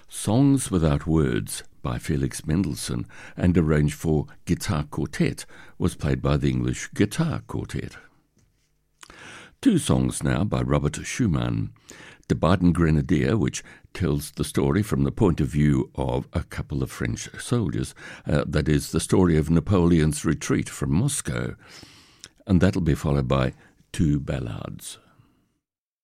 Songs Without Words by Felix Mendelssohn and arranged for guitar quartet was played by the English Guitar Quartet. Two songs now by Robert Schumann. De Baden Grenadier, which tells the story from the point of view of a couple of French soldiers, that is, the story of Napoleon's retreat from Moscow. And that'll be followed by two ballades.